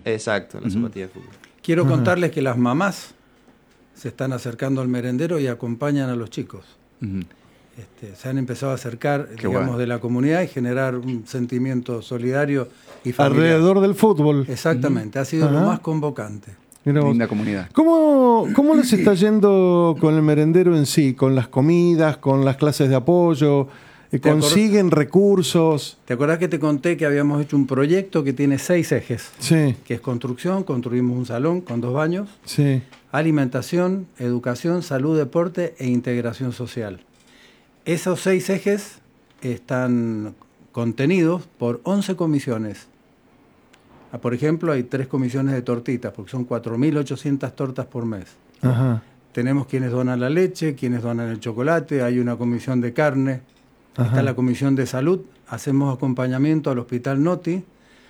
Exacto, la zapatilla de fútbol. Quiero contarles que las mamás se están acercando al merendero y acompañan a los chicos. Se han empezado a acercar, de la comunidad y generar un sentimiento solidario y familiar. Alrededor del fútbol. Exactamente, ha sido lo más convocante. Linda comunidad. ¿Cómo les está yendo con el merendero en sí? Con las comidas, con las clases de apoyo, ¿consiguen recursos? ¿Te acordás que te conté que habíamos hecho un proyecto que tiene 6 ejes? Sí. Que es construcción, construimos un salón con 2 baños, Sí. alimentación, educación, salud, deporte e integración social. Esos 6 ejes están contenidos por 11 comisiones. Por ejemplo, hay 3 comisiones de tortitas, porque son 4.800 tortas por mes. Ajá. Tenemos quienes donan la leche, quienes donan el chocolate, hay una comisión de carne, está la comisión de salud, hacemos acompañamiento al Hospital Noti,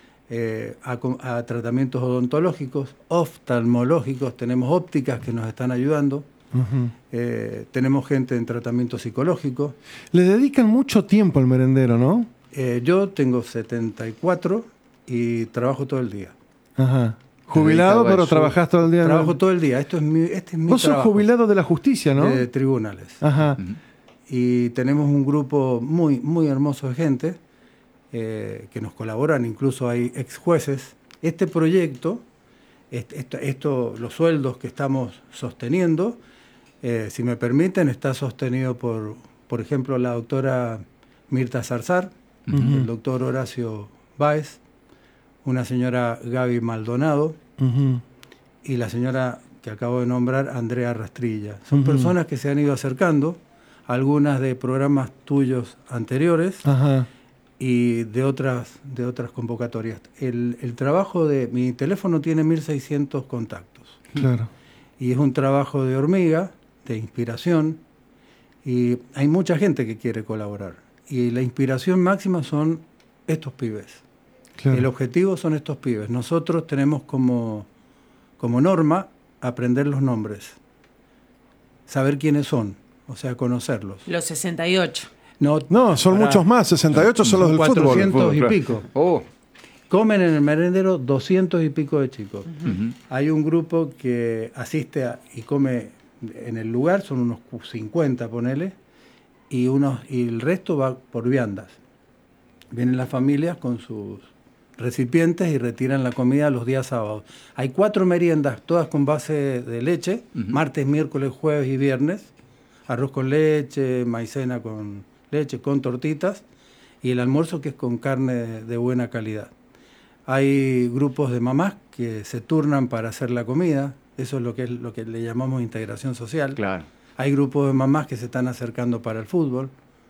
a tratamientos odontológicos, oftalmológicos, tenemos ópticas que nos están ayudando, tenemos gente en tratamiento psicológico. Le dedican mucho tiempo al merendero, ¿no? Yo tengo 74 y trabajo todo el día. Ajá. Jubilado, pero trabajás todo el día. Trabajo todo el día. Este es mi Vos sos trabajo. jubilado de la justicia, ¿no? De tribunales. Ajá. Y tenemos un grupo muy, muy hermoso de gente que nos colaboran, incluso hay ex jueces. Este proyecto, los sueldos que estamos sosteniendo, si me permiten, está sostenido por ejemplo, la doctora Mirta Zarzar, el doctor Horacio Báez, una señora Gaby Maldonado y la señora que acabo de nombrar, Andrea Rastrilla. Son personas que se han ido acercando, algunas de programas tuyos anteriores y de otras convocatorias. El trabajo de mi teléfono tiene 1.600 contactos. Claro. Y es un trabajo de hormiga, de inspiración, y hay mucha gente que quiere colaborar. Y la inspiración máxima son estos pibes. Claro. El objetivo son estos pibes. Nosotros tenemos como norma aprender los nombres, saber quiénes son, o sea, conocerlos. Los 68. No, son muchos más. 68 son los del 400 fútbol. y pico. Comen en el merendero 200 y pico de chicos. Hay un grupo que asiste y come en el lugar, son unos 50, ponele, y el resto va por viandas. Vienen las familias con sus recipientes y retiran la comida los días sábados. Hay 4 meriendas, todas con base de leche, martes, miércoles, jueves y viernes, arroz con leche, maicena con leche, con tortitas, y el almuerzo que es con carne de buena calidad. Hay grupos de mamás que se turnan para hacer la comida, eso es lo que le llamamos integración social. Claro. Hay grupos de mamás que se están acercando para el fútbol,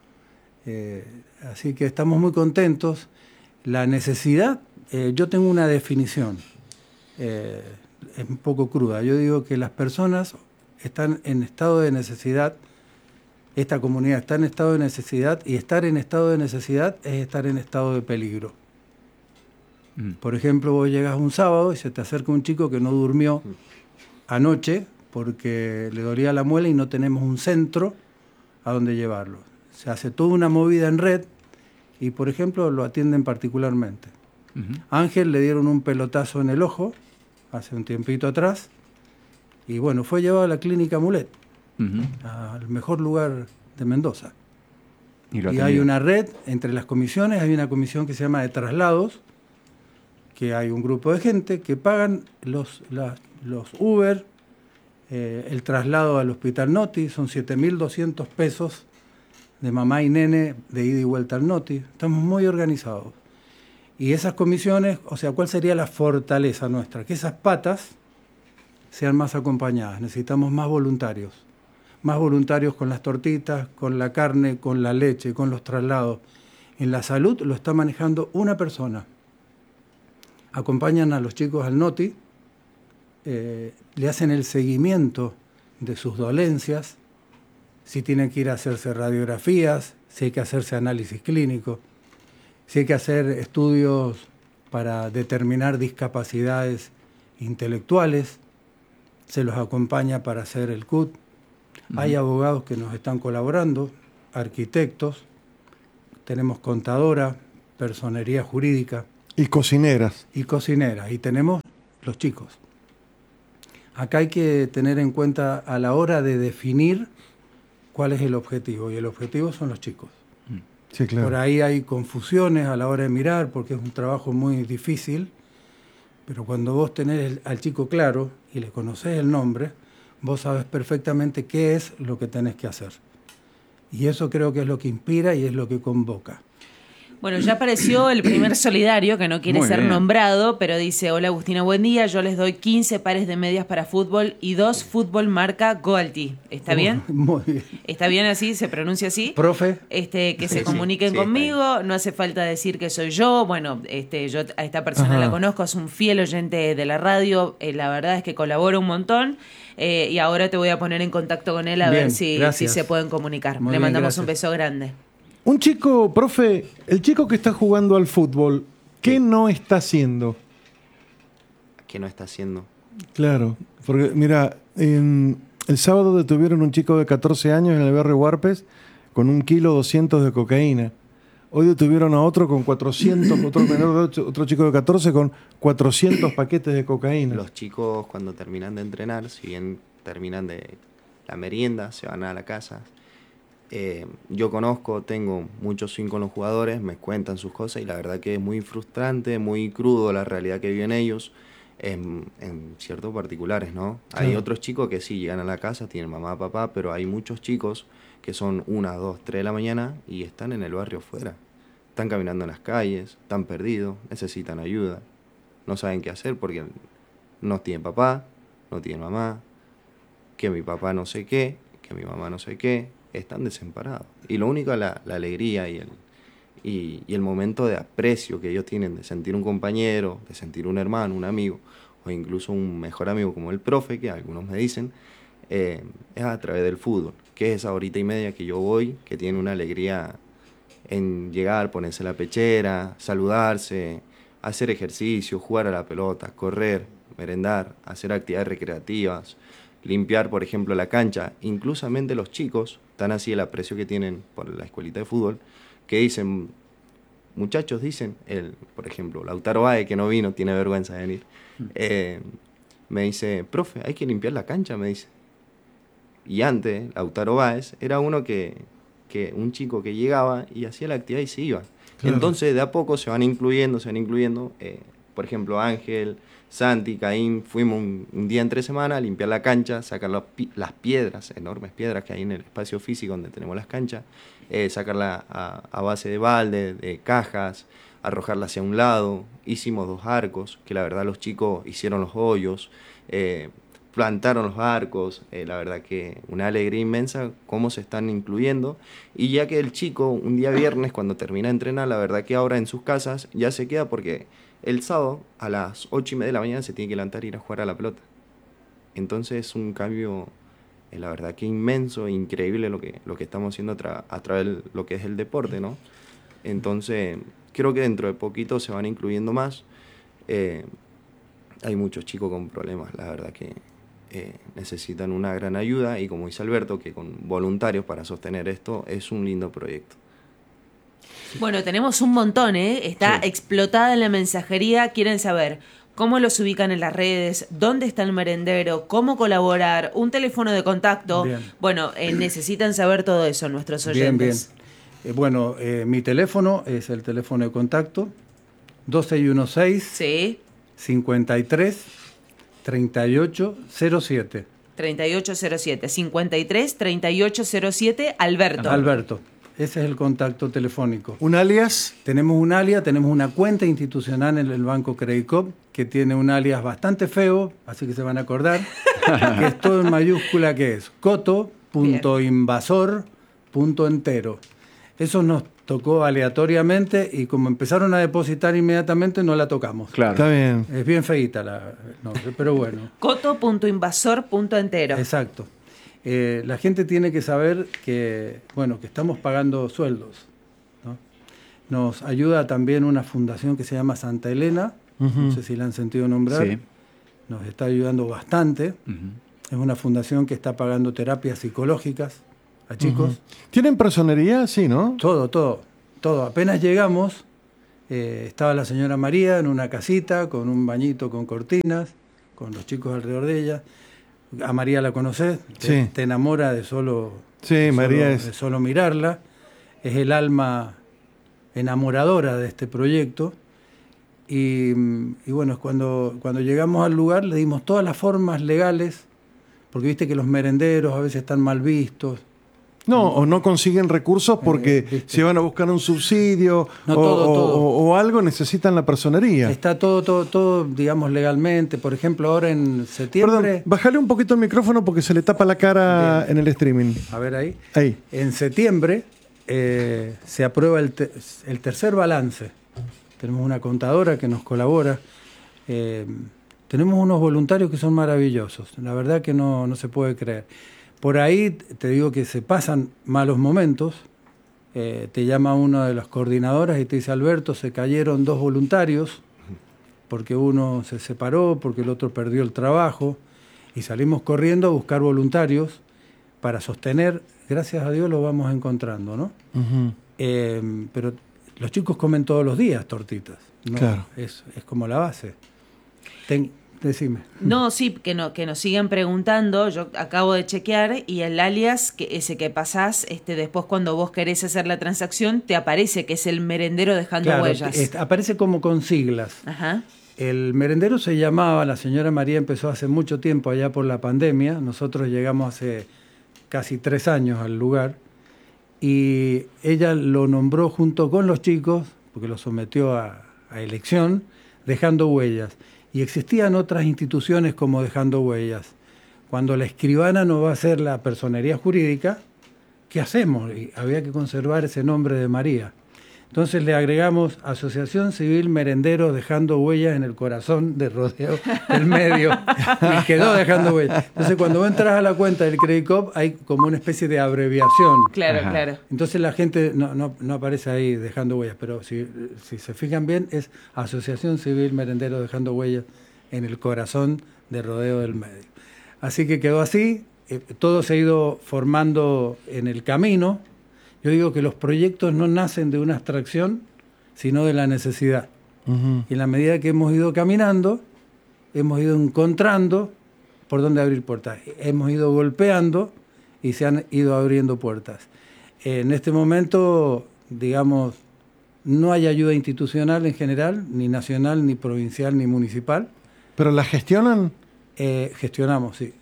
así que estamos muy contentos. La necesidad, yo tengo una definición, es un poco cruda. Yo digo que las personas están en estado de necesidad, esta comunidad está en estado de necesidad, y estar en estado de necesidad es estar en estado de peligro. Por ejemplo, vos llegas un sábado y se te acerca un chico que no durmió anoche porque le dolía la muela y no tenemos un centro a donde llevarlo. Se hace toda una movida en red y, por ejemplo, lo atienden particularmente. Ángel le dieron un pelotazo en el ojo hace un tiempito atrás y, bueno, fue llevado a la clínica Mulet, al mejor lugar de Mendoza. Y hay una red entre las comisiones, hay una comisión que se llama de traslados, que hay un grupo de gente que pagan los Uber, el traslado al Hospital Noti, son 7.200 pesos de mamá y nene de ida y vuelta al Noti. Estamos muy organizados. Y esas comisiones, o sea, ¿cuál sería la fortaleza nuestra? Que esas patas sean más acompañadas. Necesitamos más voluntarios con las tortitas, con la carne, con la leche, con los traslados. En la salud lo está manejando una persona. Acompañan a los chicos al Noti, le hacen el seguimiento de sus dolencias, si tienen que ir a hacerse radiografías, si hay que hacerse análisis clínico, si hay que hacer estudios para determinar discapacidades intelectuales, se los acompaña para hacer el CUT. Hay abogados que nos están colaborando, arquitectos, tenemos contadora, personería jurídica. Y cocineras. Y tenemos los chicos. Acá hay que tener en cuenta a la hora de definir cuál es el objetivo, y el objetivo son los chicos. Sí, claro. Por ahí hay confusiones a la hora de mirar, porque es un trabajo muy difícil, pero cuando vos tenés al chico claro y le conocés el nombre, vos sabés perfectamente qué es lo que tenés que hacer. Y eso creo que es lo que inspira y es lo que convoca. Bueno, ya apareció el primer solidario, que no quiere Muy ser bien. nombrado, pero dice: hola Agustina, buen día, yo les doy 15 pares de medias para fútbol y 2 fútbol marca Goalty. ¿Está bien? Muy bien. ¿Está bien así? ¿Se pronuncia así? Profe, Que se Sí, comuniquen sí, conmigo, no hace falta decir que soy yo. Bueno, yo a esta persona Ajá. la conozco, es un fiel oyente de la radio, la verdad es que colabora un montón, y ahora te voy a poner en contacto con él a Bien, ver si gracias. se pueden comunicar. Muy Le bien, mandamos gracias. un beso grande. Un chico, profe, el chico que está jugando al fútbol, ¿qué no está haciendo? ¿Qué no está haciendo? Claro, porque mira, el sábado detuvieron un chico de 14 años en el barrio Huarpes con 1,2 kilos de cocaína. Hoy detuvieron a otro con 400, otro menor de 8, otro chico de 14 con 400 paquetes de cocaína. Los chicos cuando terminan de entrenar, si bien terminan de la merienda, se van a la casa. Yo tengo muchos swing con los jugadores, me cuentan sus cosas y la verdad que es muy frustrante, muy crudo la realidad que viven ellos en ciertos particulares, ¿no? Claro. Hay otros chicos que sí llegan a la casa, tienen mamá, papá, pero hay muchos chicos que son 1, 2, 3 de la mañana y están en el barrio afuera. Están caminando en las calles, están perdidos, necesitan ayuda, no saben qué hacer porque no tienen papá, no tienen mamá, que mi papá no sé qué, que mi mamá no sé qué, están desamparados. Y lo único es la alegría y el momento de aprecio que ellos tienen de sentir un compañero, de sentir un hermano, un amigo, o incluso un mejor amigo como el profe, que algunos me dicen, es a través del fútbol, que es esa horita y media que yo voy, que tiene una alegría en llegar, ponerse la pechera, saludarse, hacer ejercicio, jugar a la pelota, correr, merendar, hacer actividades recreativas, limpiar, por ejemplo, la cancha. Inclusamente los chicos, tan así el aprecio que tienen por la escuelita de fútbol, que dicen, muchachos, dicen, por ejemplo, Lautaro Báez, que no vino, tiene vergüenza de venir, me dice, profe, hay que limpiar la cancha, me dice. Y antes, Lautaro Báez era uno un chico que llegaba y hacía la actividad y se iba. Claro. Entonces, de a poco se van incluyendo, por ejemplo, Ángel, Santi, Caín, fuimos un día entre semana a limpiar la cancha, sacar las piedras, enormes piedras que hay en el espacio físico donde tenemos las canchas, sacarla a base de balde, de cajas, arrojarla hacia un lado. Hicimos 2 arcos, que la verdad los chicos hicieron los hoyos, plantaron los arcos, la verdad que una alegría inmensa cómo se están incluyendo. Y ya que el chico un día viernes cuando termina de entrenar, la verdad que ahora en sus casas ya se queda porque el sábado a las 8:30 de la mañana se tiene que levantar e ir a jugar a la pelota. Entonces es un cambio, la verdad que inmenso, increíble lo que estamos haciendo a través de lo que es el deporte, ¿no? Entonces creo que dentro de poquito se van incluyendo más. Hay muchos chicos con problemas, la verdad que necesitan una gran ayuda y como dice Alberto, que con voluntarios para sostener esto es un lindo proyecto. Bueno, tenemos un montón, está Sí. explotada en la mensajería. Quieren saber cómo los ubican en las redes, dónde está el merendero, cómo colaborar, un teléfono de contacto. Bien. Bueno, necesitan saber todo eso nuestros bien, bien. oyentes. Mi teléfono es el teléfono de contacto 2616 Sí, 53 3807. 3807, 53 3807, Alberto. Alberto, ese es el contacto telefónico. ¿Un alias? Tenemos un alias, tenemos una cuenta institucional en el Banco Credicop que tiene un alias bastante feo, así que se van a acordar, que es todo en mayúscula, que es coto.invasor.entero. Eso nos tocó aleatoriamente y como empezaron a depositar inmediatamente no la tocamos. Claro. Está bien. Es bien feíta no, pero bueno. Coto.invasor.entero. Exacto. La gente tiene que saber que estamos pagando sueldos, ¿no? Nos ayuda también una fundación que se llama Santa Elena, no sé si la han sentido nombrar, Sí. nos está ayudando bastante. Ujú. Es una fundación que está pagando terapias psicológicas a chicos. ¿Tienen personería? Sí, ¿no? Todo. Apenas llegamos, Estaba la señora María en una casita con un bañito con cortinas, con los chicos alrededor de ella. A María la conocés, Sí. te enamora de solo, Sí, de María solo- es- de solo mirarla. Es el alma enamoradora de este proyecto. Y bueno, cuando llegamos al lugar le dimos todas las formas legales, porque viste que los merenderos a veces están mal vistos. No, o no consiguen recursos porque viste. si van a buscar un subsidio No, o, todo. o algo, necesitan la personería. Está todo, digamos, legalmente. Por ejemplo, ahora en septiembre... Perdón, bájale un poquito el micrófono porque se le tapa la cara Bien. en el streaming. A ver ahí. Ahí. En septiembre se aprueba el tercer balance. Tenemos una contadora que nos colabora. Tenemos unos voluntarios que son maravillosos. La verdad que no se puede creer. Por ahí te digo que se pasan malos momentos. Te llama una de las coordinadoras y te dice: Alberto, se cayeron 2 voluntarios porque uno se separó, porque el otro perdió el trabajo. Y salimos corriendo a buscar voluntarios para sostener. Gracias a Dios lo vamos encontrando, ¿no? Ujú. Pero los chicos comen todos los días tortitas, ¿no? Claro. Es como la base. Decime. No, sí, que nos siguen preguntando. Yo acabo de chequear y el alias, ese que pasás, después cuando vos querés hacer la transacción, te aparece que es el merendero dejando Claro, huellas. aparece como con siglas. Ajá. El merendero se llamaba, la señora María empezó hace mucho tiempo, allá por la pandemia. Nosotros llegamos hace casi 3 años al lugar y ella lo nombró junto con los chicos, porque lo sometió a elección, dejando huellas. Y existían otras instituciones como dejando huellas. Cuando la escribana no va a ser la personería jurídica, ¿qué hacemos? Y había que conservar ese nombre de María. Entonces le agregamos Asociación Civil Merendero Dejando Huellas en el Corazón de Rodeo del Medio. Y quedó dejando huellas. Entonces cuando vos entras a la cuenta del Credit Cop hay como una especie de abreviación. Claro, Ajá. claro. Entonces la gente no aparece ahí dejando huellas, pero si se fijan bien es Asociación Civil Merendero Dejando Huellas en el Corazón de Rodeo del Medio. Así que quedó así, todo se ha ido formando en el camino. Yo digo que los proyectos no nacen de una abstracción, sino de la necesidad. Ujú. Y en la medida que hemos ido caminando, hemos ido encontrando por dónde abrir puertas. Hemos ido golpeando y se han ido abriendo puertas. En este momento, digamos, no hay ayuda institucional en general, ni nacional, ni provincial, ni municipal. ¿Pero la gestionan? Gestionamos, sí.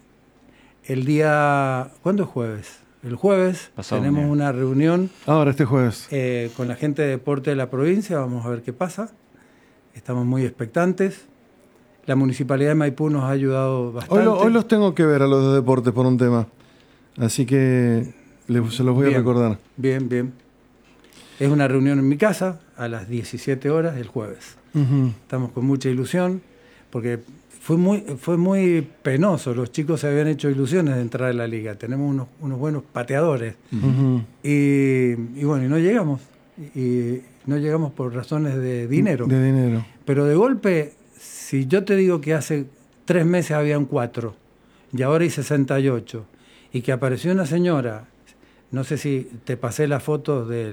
El día... ¿Cuándo es jueves? El jueves Pasado tenemos mañana. una reunión Ahora, este jueves. con la gente de deporte de la provincia. Vamos a ver qué pasa. Estamos muy expectantes. La Municipalidad de Maipú nos ha ayudado bastante. Hoy los tengo que ver a los de deportes por un tema. Así que se los voy a Bien. recordar. Bien. Es una reunión en mi casa a las 17 horas el jueves. Ujú. Estamos con mucha ilusión porque fue muy penoso. Los chicos se habían hecho ilusiones de entrar a la liga. Tenemos unos buenos pateadores. Ujú. Y bueno, y no llegamos. Y no llegamos por razones de dinero. De dinero. Pero de golpe, si yo te digo que hace 3 meses habían 4 y ahora hay 68, y que apareció una señora, no sé si te pasé las fotos de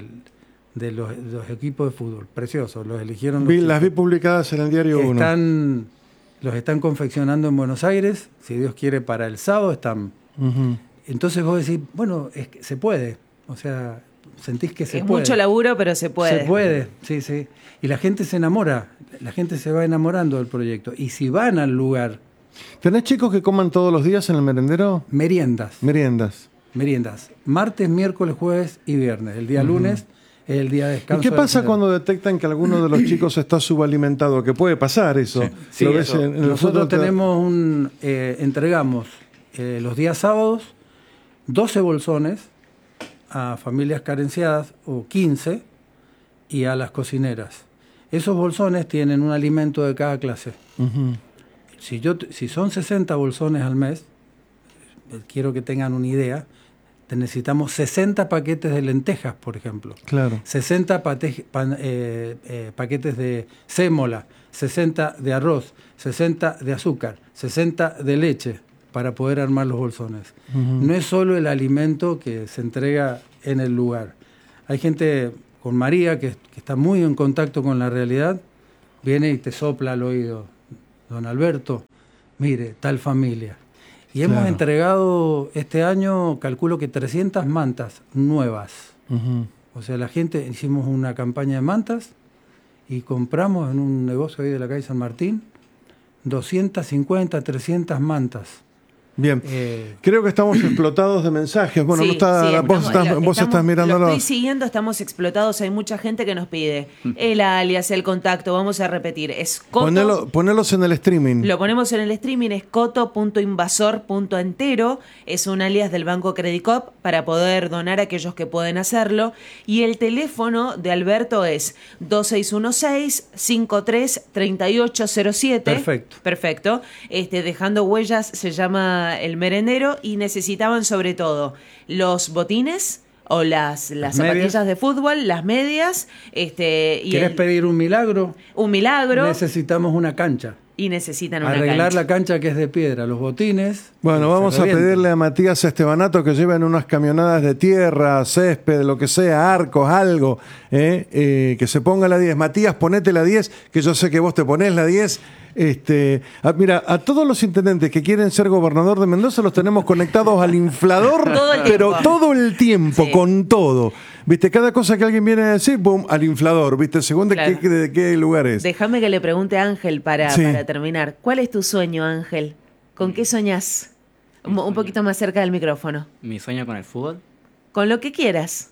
los equipos de fútbol, preciosos, los eligieron los Las vi chicos. publicadas en el diario 1. Los están confeccionando en Buenos Aires, si Dios quiere para el sábado están. Ujú. Entonces vos decís, bueno, es que se puede, o sea, sentís que se es puede. mucho laburo, pero se puede. Se puede, sí. Y la gente se enamora, la gente se va enamorando del proyecto. Y si van al lugar, ¿Tenés chicos que coman todos los días en el merendero? meriendas. Meriendas. Martes, miércoles, jueves y viernes. El día lunes es el día de ¿Y descanso. qué de la pasa señora. cuando detectan que alguno de los chicos está subalimentado? Que puede pasar eso. Sí, Lo ves eso. en los Nosotros otros te- tenemos entregamos los días sábados 12 bolsones a familias carenciadas, o 15, y a las cocineras. Esos bolsones tienen un alimento de cada clase. Ujú. Si son 60 bolsones al mes, quiero que tengan una idea, necesitamos 60 paquetes de lentejas, por ejemplo. Claro. 60 paquetes de sémola, 60 de arroz, 60 de azúcar, 60 de leche para poder armar los bolsones. Ujú. No es solo el alimento que se entrega en el lugar. Hay gente con María, que está muy en contacto con la realidad, viene y te sopla al oído, don Alberto, mire, tal familia. Y hemos entregado este año, calculo que 300 mantas nuevas. O sea, la gente, hicimos una campaña de mantas y compramos en un negocio ahí de la calle San Martín 250, 300 mantas. Bien, creo que estamos explotados de mensajes. Bueno, Sí, no está, sí, vos estás mirándolo. Lo estoy siguiendo, estamos explotados. Hay mucha gente que nos pide el alias, el contacto. Vamos a repetir. Es Coto. Ponelos en el streaming. Lo ponemos en el streaming, es coto.invasor.entero. Es un alias del Banco Credicop para poder donar a aquellos que pueden hacerlo. Y el teléfono de Alberto es 2616-533807. Perfecto. Dejando huellas se llama El Merendero, y necesitaban sobre todo los botines o las zapatillas de fútbol, las medias. ¿Querés pedir un milagro? Un milagro. Necesitamos una cancha. Y necesitan una Arreglar cancha. la cancha que es de piedra, los botines. Bueno, vamos a pedirle a Matías Estebanato que lleven unas camionadas de tierra, césped, lo que sea, arcos, algo, que se ponga la 10. Matías, ponete la 10, que yo sé que vos te ponés la 10. Mira, a todos los intendentes que quieren ser gobernador de Mendoza los tenemos conectados al inflador, pero todo el tiempo, sí, con todo. ¿Viste? Cada cosa que alguien viene a decir, boom, al inflador, ¿viste? Según de qué lugar es. Déjame que le pregunte a Ángel para terminar. ¿Cuál es tu sueño, Ángel? ¿Con qué soñás? Un poquito más cerca del micrófono. Mi sueño con el fútbol. Con lo que quieras.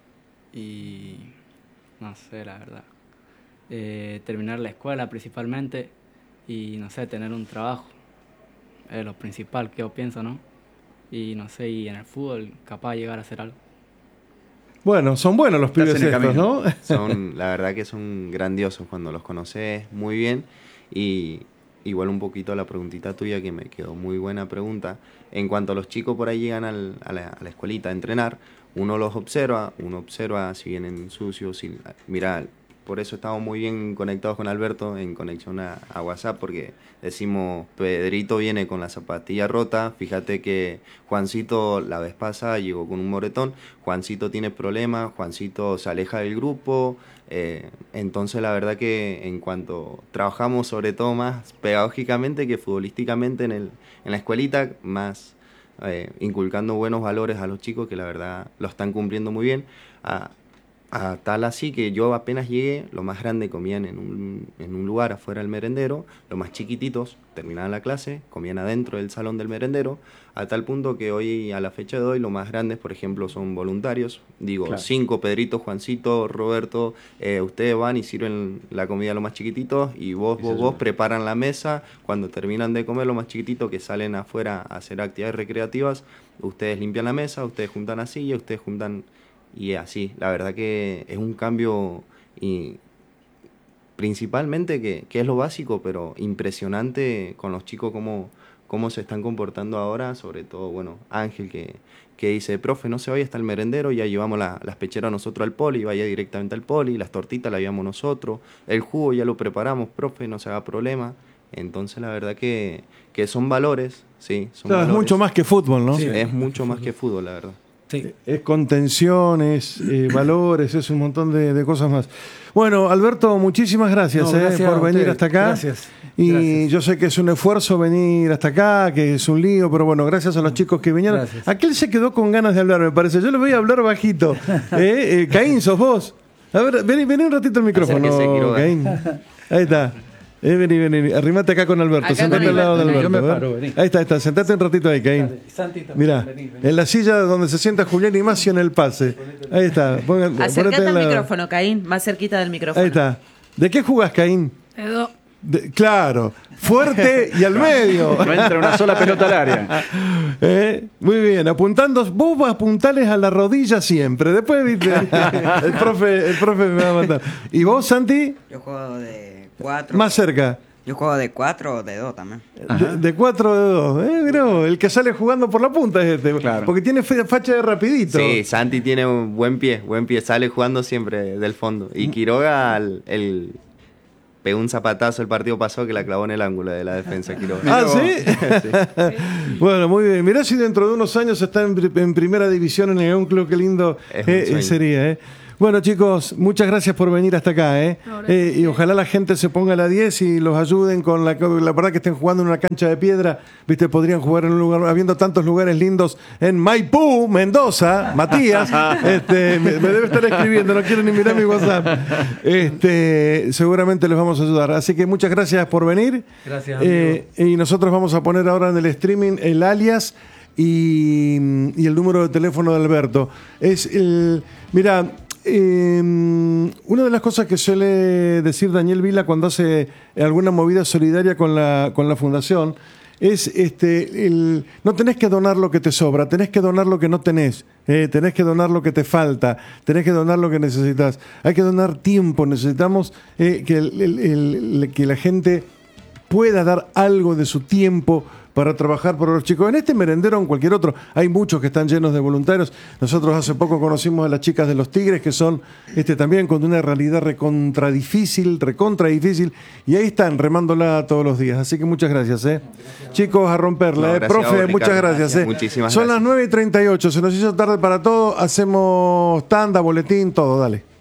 Y no sé, la verdad. Terminar la escuela principalmente y, no sé, tener un trabajo. Es lo principal que yo pienso, ¿no? Y, no sé, y en el fútbol capaz de llegar a hacer algo. Bueno, son buenos los pibes estos, ¿no? La verdad que son grandiosos cuando los conoces muy bien. Y igual un poquito a la preguntita tuya, que me quedó muy buena pregunta. En cuanto a los chicos por ahí llegan a la escuelita a entrenar, uno los observa, si vienen sucios. Mira, por eso estamos muy bien conectados con Alberto en conexión a WhatsApp, porque decimos, Pedrito viene con la zapatilla rota, fíjate que Juancito la vez pasada llegó con un moretón, Juancito tiene problemas, Juancito se aleja del grupo. Entonces la verdad que en cuanto trabajamos sobre todo más pedagógicamente que futbolísticamente en la escuelita, más inculcando buenos valores a los chicos, que la verdad lo están cumpliendo muy bien. A tal así que yo apenas llegué, los más grandes comían en un lugar afuera del merendero, los más chiquititos terminaban la clase, comían adentro del salón del merendero, a tal punto que hoy, a la fecha de hoy, los más grandes, por ejemplo, son voluntarios. Digo, claro. 5, Pedrito, Juancito, Roberto, ustedes van y sirven la comida a los más chiquititos, y vos preparan la mesa. Cuando terminan de comer, los más chiquititos que salen afuera a hacer actividades recreativas, ustedes limpian la mesa, ustedes juntan la silla, ustedes juntan... Y así, la verdad que es un cambio, y principalmente que es lo básico, pero impresionante con los chicos cómo se están comportando ahora, sobre todo, bueno, Ángel que dice, profe, no se vaya hasta el merendero, ya llevamos las pecheras nosotros al poli, vaya directamente al poli, las tortitas las llevamos nosotros, el jugo ya lo preparamos, profe, no se haga problema. Entonces la verdad que son valores, sí, son valores. Es mucho más que fútbol, ¿no? Sí, es mucho más que fútbol, la verdad. Sí. Es contenciones, valores, es un montón de cosas más. Bueno, Alberto, muchísimas gracias, por venir hasta acá. Gracias. Y yo sé que es un esfuerzo venir hasta acá, que es un lío, pero bueno, gracias a los chicos que vinieron. Gracias. Aquel se quedó con ganas de hablar, me parece. Yo le voy a hablar bajito. Caín, ¿sos vos? A ver, vení un ratito al micrófono, Caín. Ahí está. Vení, arrimate acá con Alberto, sentate al lado de Alberto. Yo me paro, vení. Ahí está, sentate un ratito ahí, Caín. Mirá, en la silla donde se sienta Julián y Macio en el pase. Ahí está. Acércate al micrófono, Caín, más cerquita del micrófono. Ahí está. ¿De qué jugás, Caín? Edo. Claro, fuerte y al medio. No entra una sola pelota al área. Muy bien, vos apuntales a la rodilla siempre. Después, viste, el profe me va a matar. ¿Y vos, Santi? Yo juego de 4. Más cerca. Yo juego de 4 o de 2 también. De 4 o de 2. Mirá, el que sale jugando por la punta es este. Claro. Porque tiene facha de rapidito. Sí, Santi tiene un buen pie, sale jugando siempre del fondo. Y Quiroga, pegó un zapatazo el partido pasado que la clavó en el ángulo de la defensa, Quiroga. ¿Ah, sí? Sí. Bueno, muy bien. Mirá si dentro de unos años está en primera división en un club, qué lindo sería, Bueno, chicos, muchas gracias por venir hasta acá, ¿eh? Y ojalá la gente se ponga a la 10 y los ayuden con la verdad que estén jugando en una cancha de piedra, ¿viste? Podrían jugar en un lugar, habiendo tantos lugares lindos en Maipú, Mendoza, Matías, me debe estar escribiendo, no quiero ni mirar mi WhatsApp. Seguramente les vamos a ayudar. Así que muchas gracias por venir. Gracias, y nosotros vamos a poner ahora en el streaming el alias y el número de teléfono de Alberto. Mira, una de las cosas que suele decir Daniel Vila cuando hace alguna movida solidaria con la fundación es no tenés que donar lo que te sobra, tenés que donar lo que no tenés, tenés que donar lo que te falta, tenés que donar lo que necesitas. Hay que donar tiempo, necesitamos que la gente pueda dar algo de su tiempo para trabajar por los chicos. En este merendero o en cualquier otro, hay muchos que están llenos de voluntarios. Nosotros hace poco conocimos a las chicas de los Tigres, que son también con una realidad recontra difícil, y ahí están remándola todos los días. Así que muchas gracias, chicos, a romperla. Gracias Profe, a vos, muchas Ricardo. gracias. Muchísimas Son gracias. las 9:38, se nos hizo tarde para todo, hacemos tanda, boletín, todo, dale.